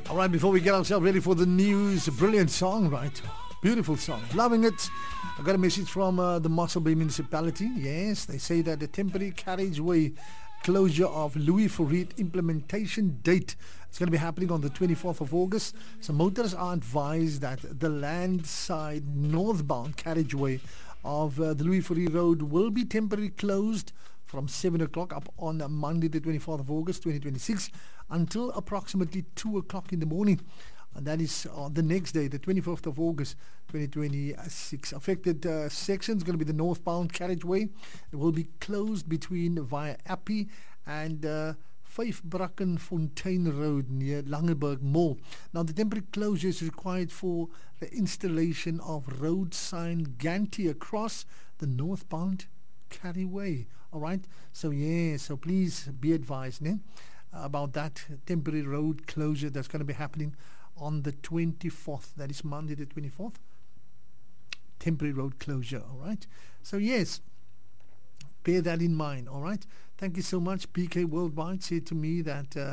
All right, before we get ourselves ready for the news, a brilliant song, right? Beautiful song. Loving it. I got a message from the Mossel Bay municipality. Yes, they say that the temporary carriageway closure of Louis Fourie implementation date is going to be happening on the 24th of August. So motorists are advised that the landside northbound carriageway of the Louis Fourie Road will be temporarily closed from 7 o'clock up on Monday the 24th of August 2026 until approximately 2 o'clock in the morning. And that is on the next day, the 24th of August 2026. Affected sections going to be the northbound carriageway. It will be closed between via Appie and Vyfbrackenfontein Road near Langeberg Mall. Now, the temporary closure is required for the installation of road sign gantry across the northbound carriageway. All right, so so please be advised about that temporary road closure that's going to be happening on the 24th. That is Monday the 24th. Temporary road closure. All right, so yes, bear that in mind. All right, thank you so much. PK Worldwide said to me that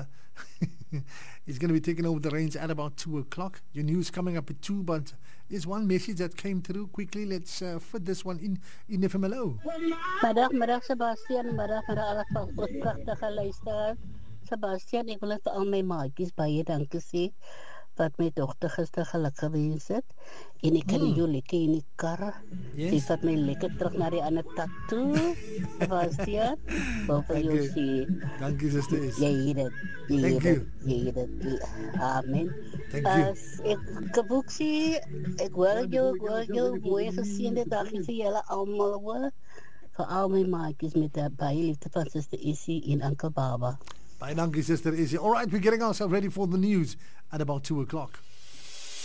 he's going to be taking over the reins at about 2 o'clock. Your news coming up at 2, but there's one message that came through quickly. Let's fit this one in FMLO. Middag Sebastian, middag alle pragtige luisteraars. Sebastian, ek wil net vir al my maatjies baie dankie sê wat my dogter gister gelukkig gewens het. En ek kan jou lekker in die kar. Sy vat my lekker terug na die ander tak toe. Sebastian, wat vir jou sê. Dankie suster. Jy het dit. Thank you. Jy het dit. Amen. Thank you. Ek boek sê, ek wil jou mooi geseënde dag vir julle almal hoor. Vir al my maatjies met baie liefde van suster Essie en Uncle Baba. Bye, dankie, Sister Izzy. All right, we're getting ourselves ready for the news at about 2 o'clock.